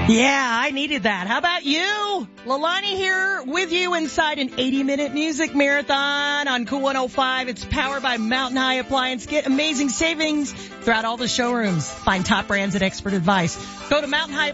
Yeah, I needed that. How about you? Lalani here with you inside an 80-minute music marathon on Cool 105. It's powered by Mountain High Appliance. Get amazing savings throughout all the showrooms. Find top brands and expert advice. Go to Mountain High